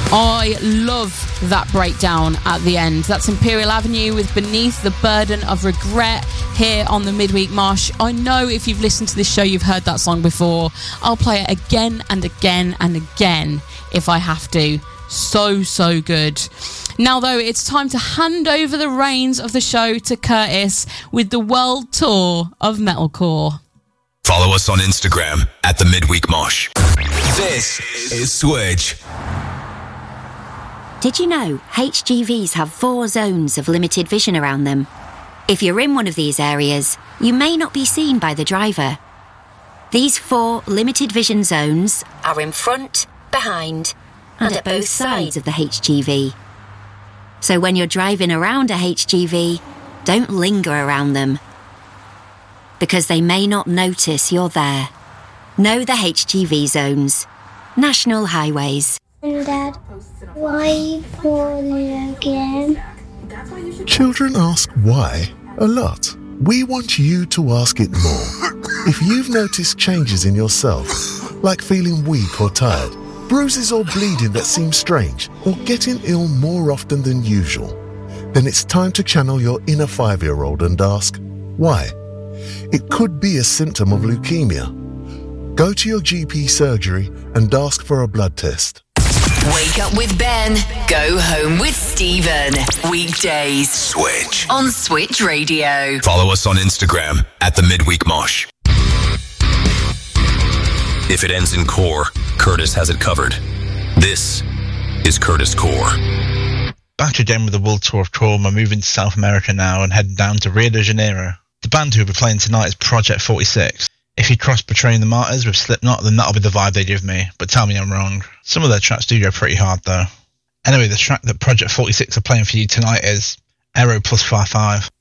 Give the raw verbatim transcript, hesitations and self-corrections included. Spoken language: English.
I love that breakdown at the end. That's Imperial Avenue with Beneath the Burden of Regret here on the Midweek Mosh. I know if you've listened to this show, you've heard that song before. I'll play it again and again and again if I have to. So, so good. Now, though, it's time to hand over the reins of the show to Curtis with the world tour of metalcore. Follow us on Instagram at the Midweek Mosh. This is Switch. Did you know H G Vs have four zones of limited vision around them? If you're in one of these areas, you may not be seen by the driver. These four limited vision zones are in front, behind, and at both sides of the H G V. So when you're driving around a H G V, don't linger around them, because they may not notice you're there. Know the H G V zones. National Highways. Dad, why are you poorly again? Children ask why a lot. We want you to ask it more. If you've noticed changes in yourself, like feeling weak or tired, bruises or bleeding that seem strange, or getting ill more often than usual, then it's time to channel your inner five-year-old and ask, why? It could be a symptom of leukemia. Go to your G P surgery and ask for a blood test. Wake up with Ben, go home with Stephen. Weekdays. Switch. On Switch Radio. Follow us on Instagram at the Midweek Mosh. If it ends in core, Curtis has it covered. This is Curtis Core. Back again with the World Tour of Trauma, moving to South America now and heading down to Rio de Janeiro. The band who will be playing tonight is Project forty-six. If you cross Betraying the Martyrs with Slipknot, then that'll be the vibe they give me, but tell me I'm wrong. Some of their tracks do go pretty hard though. Anyway, the track that Project forty-six are playing for you tonight is Aero Plus fifty-five.